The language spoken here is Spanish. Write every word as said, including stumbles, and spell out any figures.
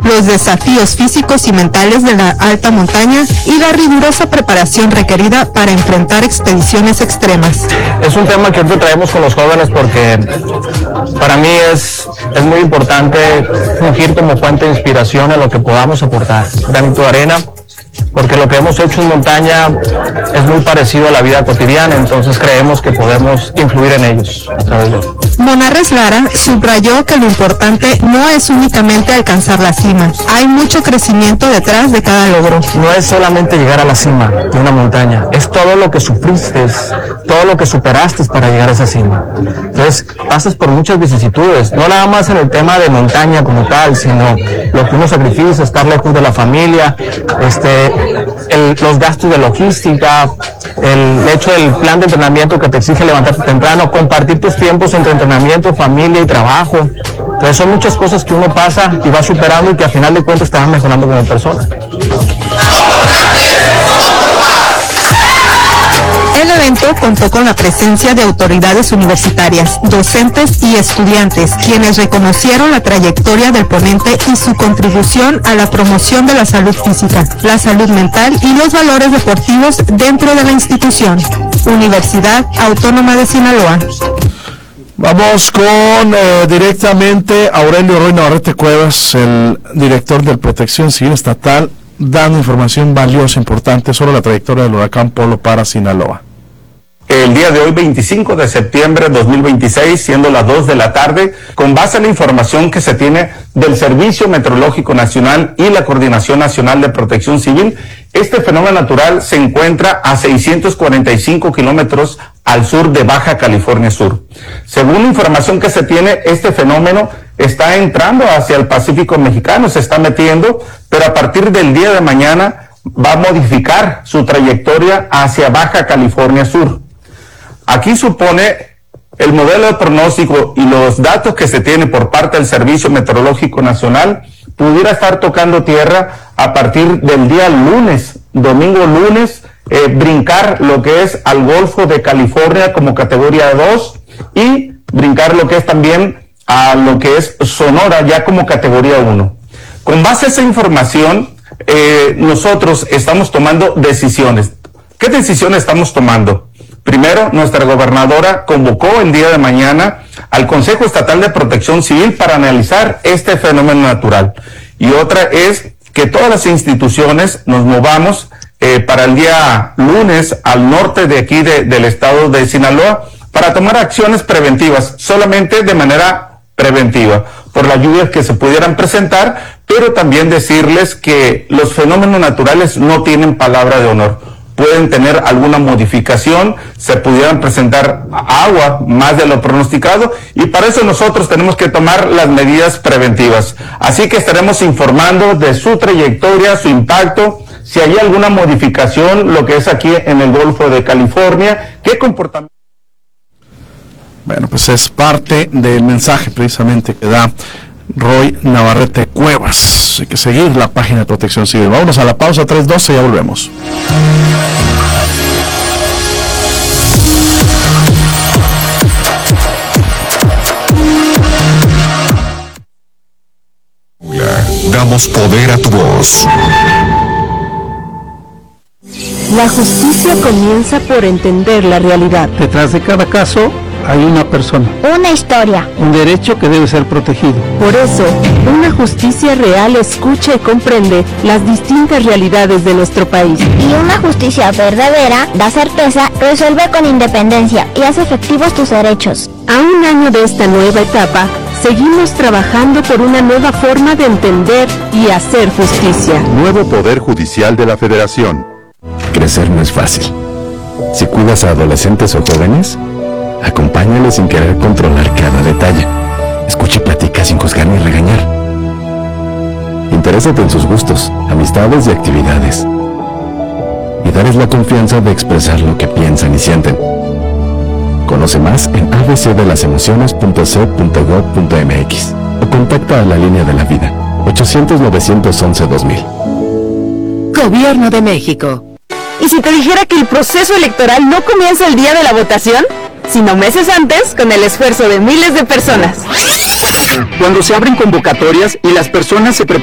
los desafíos físicos y mentales de la alta montaña y la rigurosa preparación requerida para enfrentar expediciones extremas. Es un tema que hoy traemos con los jóvenes porque para mí es, es muy importante fungir como fuente de inspiración en lo que podamos aportar, granito de arena, porque lo que hemos hecho en montaña es muy parecido a la vida cotidiana, entonces creemos que podemos influir en ellos a través de eso. Monarres Lara subrayó que lo importante no es únicamente alcanzar la cima, hay mucho crecimiento detrás de cada logro. No es solamente llegar a la cima de una montaña, es todo lo que sufriste, todo lo que superaste para llegar a esa cima. Entonces pasas por muchas vicisitudes, no nada más en el tema de montaña como tal, sino lo que uno sacrifica, estar lejos de la familia, este, el, los gastos de logística, el hecho del plan de entrenamiento que te exige levantarte temprano, compartir tus tiempos entre entrenamiento, familia y trabajo. Entonces son muchas cosas que uno pasa y va superando y que al final de cuentas te van mejorando como persona. El evento contó con la presencia de autoridades universitarias, docentes y estudiantes, quienes reconocieron la trayectoria del ponente y su contribución a la promoción de la salud física, la salud mental y los valores deportivos dentro de la institución. Universidad Autónoma de Sinaloa. Vamos con eh, directamente Aurelio Roy Navarrete Cuevas, el director de Protección Civil Estatal, dando información valiosa, importante sobre la trayectoria del huracán Polo para Sinaloa. El día de hoy, veinticinco de septiembre de dos mil veintiséis, siendo las dos de la tarde, con base en la información que se tiene del Servicio Meteorológico Nacional y la Coordinación Nacional de Protección Civil, este fenómeno natural se encuentra a seiscientos cuarenta y cinco kilómetros al sur de Baja California Sur. Según la información que se tiene, este fenómeno está entrando hacia el Pacífico Mexicano, se está metiendo, pero a partir del día de mañana va a modificar su trayectoria hacia Baja California Sur. Aquí supone el modelo de pronóstico y los datos que se tiene por parte del Servicio Meteorológico Nacional pudiera estar tocando tierra a partir del día lunes, domingo lunes, eh, brincar lo que es al Golfo de California como categoría dos y brincar lo que es también a lo que es Sonora ya como categoría uno. Con base a esa información, eh, nosotros estamos tomando decisiones. ¿Qué decisiones estamos tomando? Primero, nuestra gobernadora convocó el día de mañana al Consejo Estatal de Protección Civil para analizar este fenómeno natural. Y otra es que todas las instituciones nos movamos eh, para el día lunes al norte de aquí de, del estado de Sinaloa para tomar acciones preventivas, solamente de manera preventiva, por las lluvias que se pudieran presentar, pero también decirles que los fenómenos naturales no tienen palabra de honor. Pueden tener alguna modificación, se pudieran presentar agua más de lo pronosticado y para eso nosotros tenemos que tomar las medidas preventivas. Así que estaremos informando de su trayectoria, su impacto, si hay alguna modificación, lo que es aquí en el Golfo de California, qué comportamiento. Bueno, pues es parte del mensaje precisamente que da Roy Navarrete Cuevas. Hay que seguir la página de Protección Civil. Vámonos a la pausa tres doce y ya volvemos. Damos poder a tu voz. La justicia comienza por entender la realidad. Detrás de cada caso hay una persona. Una historia. Un derecho que debe ser protegido. Por eso, una justicia real escucha y comprende las distintas realidades de nuestro país. Y una justicia verdadera da certeza, resuelve con independencia y hace efectivos tus derechos. A un año de esta nueva etapa, seguimos trabajando por una nueva forma de entender y hacer justicia. Nuevo Poder Judicial de la Federación. Crecer no es fácil. Si cuidas a adolescentes o jóvenes, acompáñalos sin querer controlar cada detalle. Escucha y platica sin juzgar ni regañar. Interésate en sus gustos, amistades y actividades. Y darles la confianza de expresar lo que piensan y sienten. Conoce más en a b c de las emociones punto c e punto gob punto m x o contacta a la línea de la vida ochocientos, novecientos once, dos mil. Gobierno de México. ¿Y si te dijera que el proceso electoral no comienza el día de la votación, sino meses antes con el esfuerzo de miles de personas? Cuando se abren convocatorias y las personas se preparan